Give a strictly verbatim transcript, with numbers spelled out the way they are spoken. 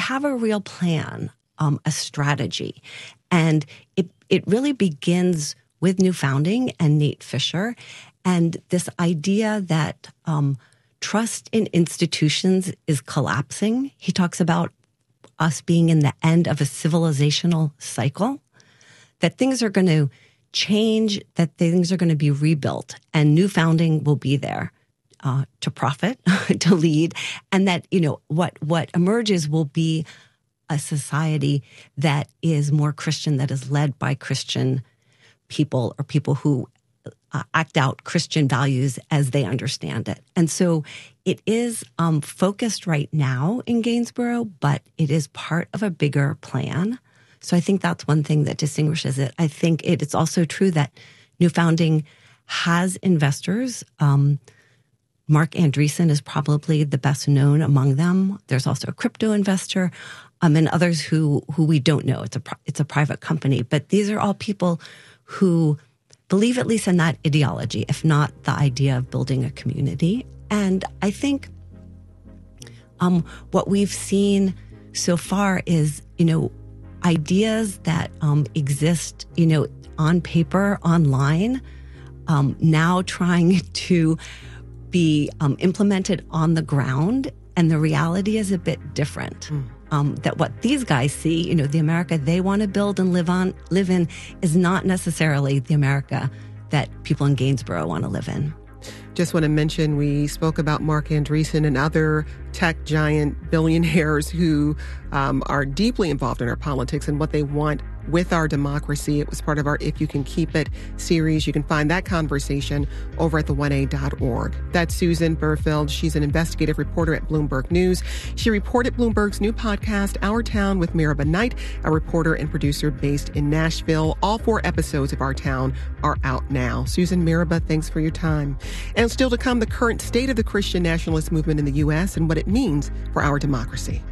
have a real plan, um, a strategy. And it, it really begins with New Founding and Nate Fisher, and this idea that um, trust in institutions is collapsing. He talks about us being in the end of a civilizational cycle, that things are going to change, that things are going to be rebuilt, and New Founding will be there uh, to profit, to lead, and that, you know, what what emerges will be a society that is more Christian, that is led by Christian people or people who uh, act out Christian values as they understand it. And so it is um, focused right now in Gainsborough, but it is part of a bigger plan. So I think that's one thing that distinguishes it. I think it, it's also true that New Founding has investors. Um, Mark Andreessen is probably the best known among them. There's also a crypto investor, um, and others who who we don't know. It's a it's a private company, but these are all people who believe at least in that ideology, if not the idea of building a community. And I think um, what we've seen so far is, you know, ideas that um, exist, you know, on paper, online, um, now trying to be um, implemented on the ground. And the reality is a bit different. Mm. Um, that what these guys see, you know, the America they want to build and live on, live in, is not necessarily the America that people in Gainsborough want to live in. Just want to mention, we spoke about Mark Andreessen and other tech giant billionaires who um, are deeply involved in our politics and what they want with our democracy. It was part of our If You Can Keep It series. You can find that conversation over at the one a dot org. That's Susan Burfield. She's an investigative reporter at Bloomberg News. She reported Bloomberg's new podcast, Our Town with Miraba Knight, a reporter and producer based in Nashville. All four episodes of Our Town are out now. Susan, Miraba, thanks for your time. And still to come, the current state of the Christian nationalist movement in the U S and what it means for our democracy.